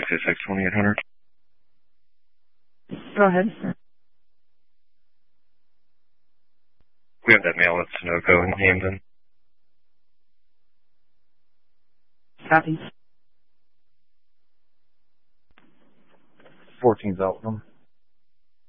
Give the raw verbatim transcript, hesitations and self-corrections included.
six twenty-eight hundred. Go ahead. We have that mail at Sunoco in Hamden. Copy. fourteen's Outcome.